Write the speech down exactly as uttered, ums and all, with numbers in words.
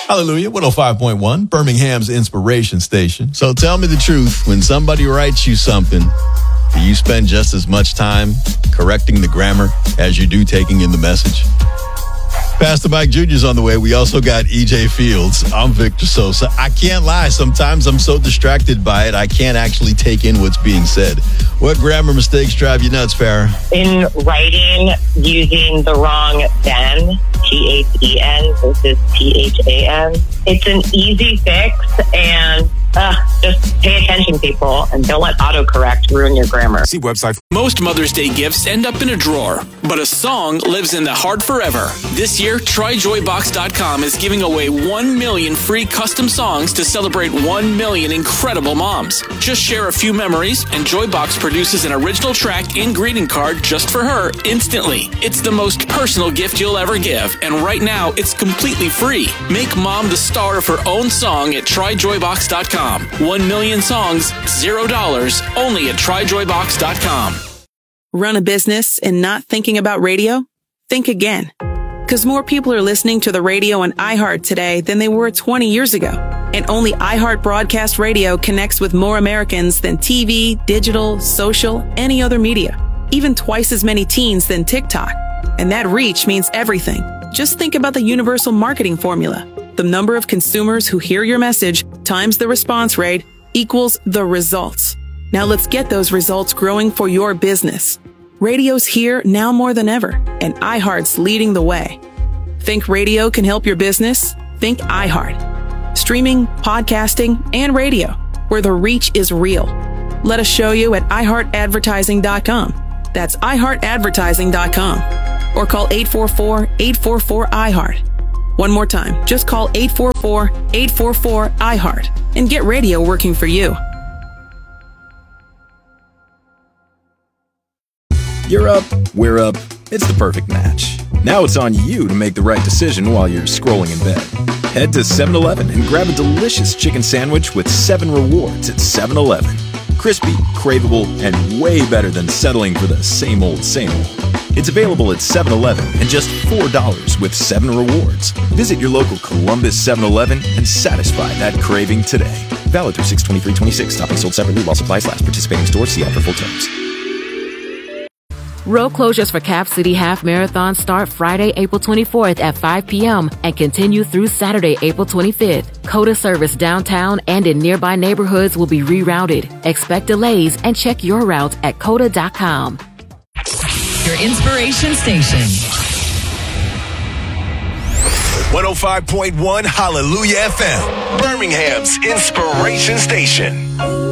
Hallelujah, one oh five point one, Birmingham's inspiration station. So tell me the truth. When somebody writes you something, do you spend just as much time correcting the grammar as you do taking in the message? Pastor Mike Junior's on the way. We also got E J Fields. I'm Victor Sosa. I can't lie. Sometimes I'm so distracted by it, I can't actually take in what's being said. What grammar mistakes drive you nuts, Farrah? In writing, using the wrong then, T H E N versus T H A N. It's an easy fix, and uh, just pay attention, people, and don't let autocorrect ruin your grammar. See website. Most Mother's Day gifts end up in a drawer, but a song lives in the heart forever. This year, Try Joy Box dot com is giving away one million free custom songs to celebrate one million incredible moms. Just share a few memories, and Joybox produces an original track and greeting card just for her instantly. It's the most personal gift you'll ever give, and right now, it's completely free. Make mom the star of her own song at Try Joy Box dot com. One million songs, zero dollars, only at Try Joy Box dot com. Run a business and not thinking about radio? Think again. Because more people are listening to the radio on iHeart today than they were twenty years ago. And only iHeart Broadcast Radio connects with more Americans than T V, digital, social, any other media. Even twice as many teens than TikTok. And that reach means everything. Just think about the universal marketing formula. The number of consumers who hear your message times the response rate equals the results. Now let's get those results growing for your business. Radio's here now more than ever, and iHeart's leading the way. Think radio can help your business? Think iHeart. Streaming, podcasting, and radio, where the reach is real. Let us show you at i heart advertising dot com. That's i heart advertising dot com. Or call eight four four, eight four four, I heart. One more time, just call eight four four, eight four four, I heart and get radio working for you. You're up, we're up. It's the perfect match. Now it's on you to make the right decision while you're scrolling in bed. Head to seven eleven and grab a delicious chicken sandwich with seven rewards at seven eleven. Crispy, craveable, and way better than settling for the same old, same old. It's available at seven eleven and just four dollars with seven rewards. Visit your local Columbus seven eleven and satisfy that craving today. Valid through six twenty-three twenty-six. Topping sold separately while supplies last. Participating stores. See app for full terms. Road closures for Cap City Half Marathon start Friday, April twenty-fourth at five p.m. and continue through Saturday, April twenty-fifth. COTA service downtown and in nearby neighborhoods will be rerouted. Expect delays and check your route at cota dot com. Your inspiration station. one oh five point one Hallelujah F M, Birmingham's inspiration station.